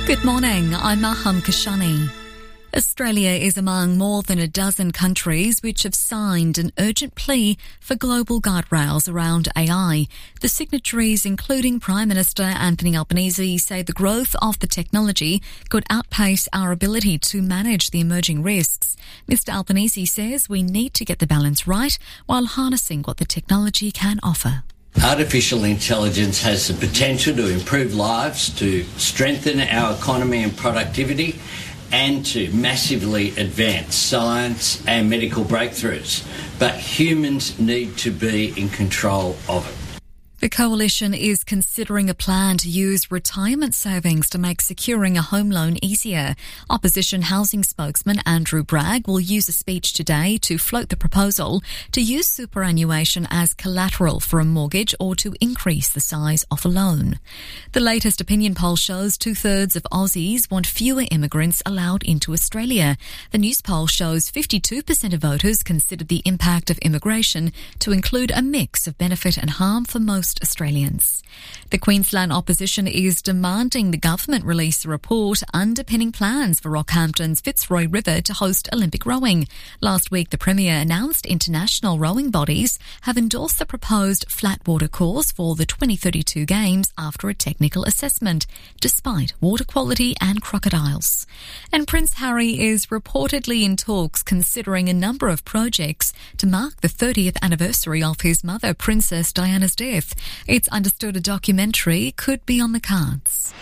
Good morning, I'm Maham Kashani. Australia is among more than a dozen countries which have signed an urgent plea for global guardrails around AI. The signatories, including Prime Minister Anthony Albanese, say the growth of the technology could outpace our ability to manage the emerging risks. Mr Albanese says we need to get the balance right while harnessing what the technology can offer. Artificial intelligence has the potential to improve lives, to strengthen our economy and productivity, and to massively advance science and medical breakthroughs. But humans need to be in control of it. The Coalition is considering a plan to use retirement savings to make securing a home loan easier. Opposition housing spokesman Andrew Bragg will use a speech today to float the proposal to use superannuation as collateral for a mortgage or to increase the size of a loan. The latest opinion poll shows 2/3 of Aussies want fewer immigrants allowed into Australia. The news poll shows 52% of voters consider the impact of immigration to include a mix of benefit and harm for most Australians. The Queensland opposition is demanding the government release a report underpinning plans for Rockhampton's Fitzroy River to host Olympic rowing. Last week, the Premier announced international rowing bodies have endorsed the proposed flat water course for the 2032 Games after a technical assessment, despite water quality and crocodiles. And Prince Harry is reportedly in talks considering a number of projects to mark the 30th anniversary of his mother, Princess Diana's death. It's understood a documentary could be on the cards.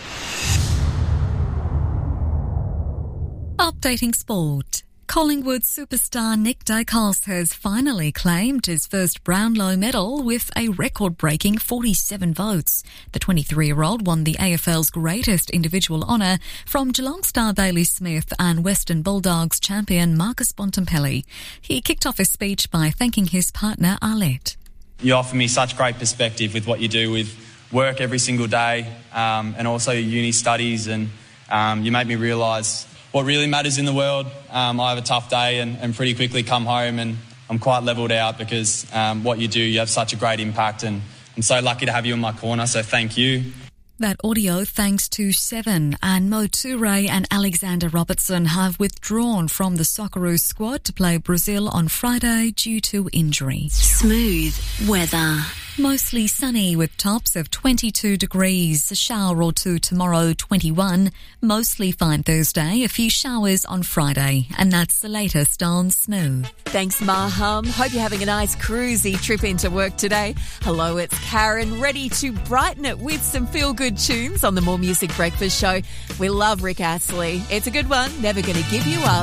Updating sport. Collingwood superstar Nick Daicos has finally claimed his first Brownlow medal with a record-breaking 47 votes. The 23-year-old won the AFL's greatest individual honour from Geelong star Bailey Smith and Western Bulldogs champion Marcus Bontempelli. He kicked off his speech by thanking his partner Arlette. You offer me such great perspective with what you do with work every single day and also your uni studies, and you make me realise what really matters in the world. I have a tough day and pretty quickly come home and I'm quite levelled out because what you do, you have such a great impact, and I'm so lucky to have you in my corner, so thank you. That audio thanks to Seven, and Mo Toure and Alexander Robertson have withdrawn from the Socceroos squad to play Brazil on Friday due to injury. Smooth weather. Mostly sunny with tops of 22 degrees, a shower or two tomorrow, 21. Mostly fine Thursday, a few showers on Friday. And that's the latest on Smooth. Thanks, Maham. Hope you're having a nice cruisy trip into work today. Hello, it's Karen, ready to brighten it with some feel-good tunes on the More Music Breakfast Show. We love Rick Astley. It's a good one, never going to give you up.